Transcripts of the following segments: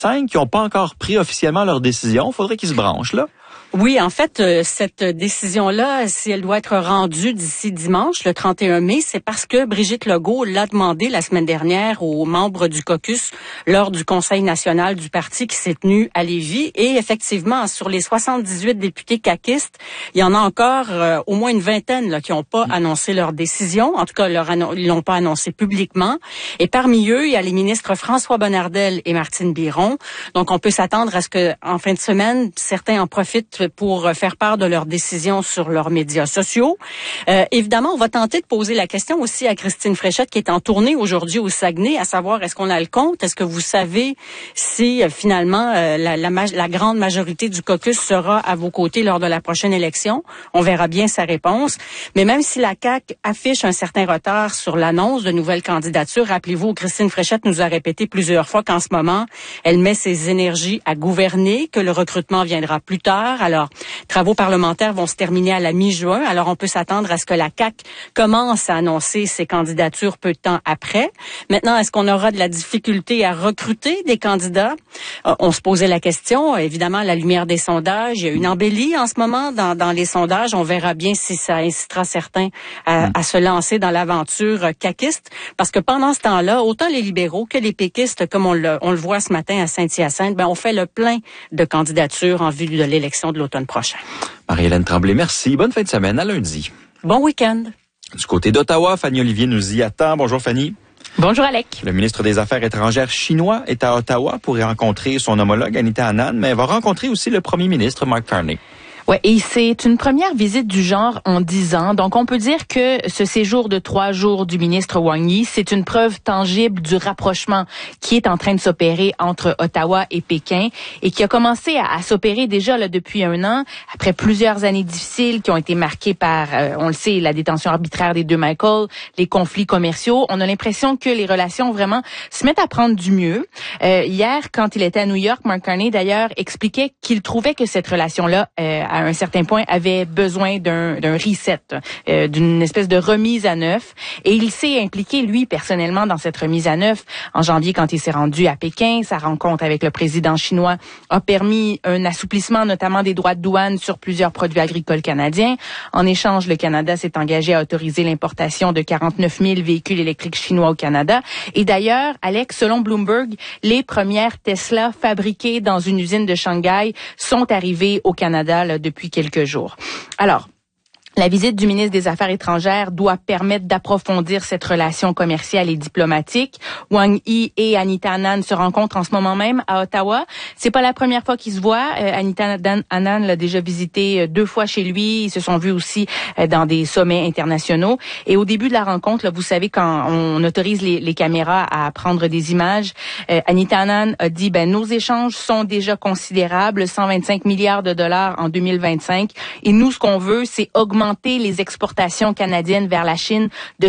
5 qui n'ont pas encore pris officiellement leur décision. Il faudrait qu'ils se branchent, là. Oui, en fait, cette décision-là, si elle doit être rendue d'ici dimanche, le 31 mai, c'est parce que Brigitte Legault l'a demandé la semaine dernière aux membres du caucus lors du Conseil national du parti qui s'est tenu à Lévis. Et effectivement, sur les 78 députés caquistes, il y en a encore au moins une vingtaine là, qui n'ont pas annoncé leur décision. En tout cas, ils l'ont pas annoncé publiquement. Et parmi eux, il y a les ministres François Bonnardel et Martine Biron. Donc, on peut s'attendre à ce que, en fin de semaine, certains en profitent pour faire part de leurs décisions sur leurs médias sociaux. Évidemment, on va tenter de poser la question aussi à Christine Fréchette qui est en tournée aujourd'hui au Saguenay, à savoir est-ce qu'on a le compte, est-ce que vous savez si finalement la grande majorité du caucus sera à vos côtés lors de la prochaine élection. On verra bien sa réponse. Mais même si la CAQ affiche un certain retard sur l'annonce de nouvelles candidatures, rappelez-vous, Christine Fréchette nous a répété plusieurs fois qu'en ce moment, elle met ses énergies à gouverner, que le recrutement viendra plus tard. Alors, travaux parlementaires vont se terminer à la mi-juin. Alors, on peut s'attendre à ce que la CAQ commence à annoncer ses candidatures peu de temps après. Maintenant, est-ce qu'on aura de la difficulté à recruter des candidats? On se posait la question. Évidemment, à la lumière des sondages, il y a une embellie en ce moment dans les sondages. On verra bien si ça incitera certains à se lancer dans l'aventure caquiste. Parce que pendant ce temps-là, autant les libéraux que les péquistes, comme on le voit ce matin à Saint-Hyacinthe, on fait le plein de candidatures en vue de l'élection de l'automne prochain. Marie-Hélène Tremblay, merci. Bonne fin de semaine. À lundi. Bon week-end. Du côté d'Ottawa, Fanny Olivier nous y attend. Bonjour Fanny. Bonjour Alec. Le ministre des Affaires étrangères chinois est à Ottawa pour y rencontrer son homologue Anita Anand, mais va rencontrer aussi le premier ministre Mark Carney. Ouais, et c'est une première visite du genre en 10 ans. Donc, on peut dire que ce séjour de 3 jours du ministre Wang Yi, c'est une preuve tangible du rapprochement qui est en train de s'opérer entre Ottawa et Pékin et qui a commencé à s'opérer déjà là depuis 1 an, après plusieurs années difficiles qui ont été marquées par, on le sait, la détention arbitraire des 2 Michael, les conflits commerciaux. On a l'impression que les relations vraiment se mettent à prendre du mieux. Hier, quand il était à New York, Mark Carney, d'ailleurs, expliquait qu'il trouvait que cette relation-là, à un certain point, avait besoin d'un reset, d'une espèce de remise à neuf. Et il s'est impliqué, lui, personnellement, dans cette remise à neuf. En janvier, quand il s'est rendu à Pékin, sa rencontre avec le président chinois a permis un assouplissement, notamment des droits de douane sur plusieurs produits agricoles canadiens. En échange, le Canada s'est engagé à autoriser l'importation de 49 000 véhicules électriques chinois au Canada. Et d'ailleurs, Alex, selon Bloomberg, les premières Tesla fabriquées dans une usine de Shanghai sont arrivées au Canada là, depuis quelques jours. Alors, la visite du ministre des Affaires étrangères doit permettre d'approfondir cette relation commerciale et diplomatique. Wang Yi et Anita Anand se rencontrent en ce moment même à Ottawa. C'est pas la première fois qu'ils se voient. Anita Anand l'a déjà visité 2 fois chez lui. Ils se sont vus aussi dans des sommets internationaux. Et au début de la rencontre, là, vous savez, quand on autorise les caméras à prendre des images, Anita Anand a dit, nos échanges sont déjà considérables, 125 milliards de dollars en 2025. Et nous, ce qu'on veut, c'est augmenter les exportations canadiennes vers la Chine de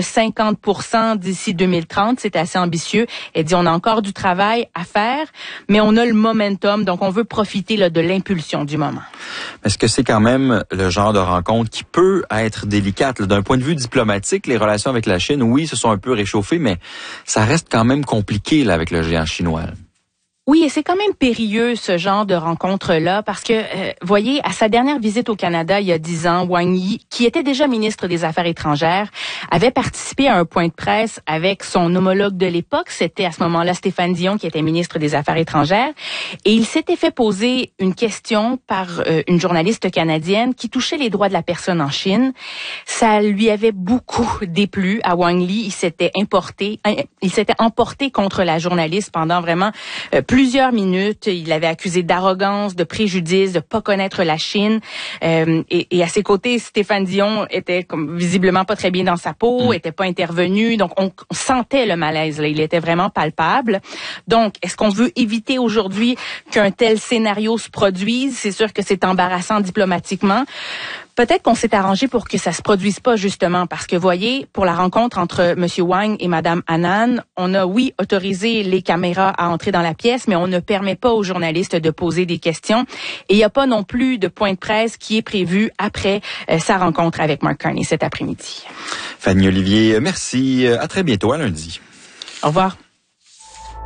50% d'ici 2030. C'est assez ambitieux. Elle dit, on a encore du travail à faire, mais on a le momentum, donc on veut profiter là, de l'impulsion du moment. Est-ce que c'est quand même le genre de rencontre qui peut être délicate? Là, d'un point de vue diplomatique, les relations avec la Chine, oui, se sont un peu réchauffées, mais ça reste quand même compliqué là, avec le géant chinois. Oui, et c'est quand même périlleux ce genre de rencontre-là parce que, voyez, à sa dernière visite au Canada il y a 10 ans, Wang Yi, qui était déjà ministre des Affaires étrangères, avait participé à un point de presse avec son homologue de l'époque. C'était à ce moment-là Stéphane Dion qui était ministre des Affaires étrangères. Et il s'était fait poser une question par une journaliste canadienne qui touchait les droits de la personne en Chine. Ça lui avait beaucoup déplu à Wang Yi. Il s'était emporté contre la journaliste pendant vraiment plusieurs minutes. Il l'avait accusé d'arrogance, de préjudice, de pas connaître la Chine. Et à ses côtés, Stéphane Dion était visiblement pas très bien dans sa peau, était pas intervenu. Donc, on sentait le malaise. Là. Il était vraiment palpable. Donc, est-ce qu'on veut éviter aujourd'hui qu'un tel scénario se produise? C'est sûr que c'est embarrassant diplomatiquement. Peut-être qu'on s'est arrangé pour que ça se produise pas, justement, parce que, voyez, pour la rencontre entre M. Wang et Mme Anand, on a, oui, autorisé les caméras à entrer dans la pièce, mais on ne permet pas aux journalistes de poser des questions. Et il n'y a pas non plus de point de presse qui est prévu après sa rencontre avec Mark Carney cet après-midi. Fanny Olivier, merci. À très bientôt, à lundi. Au revoir.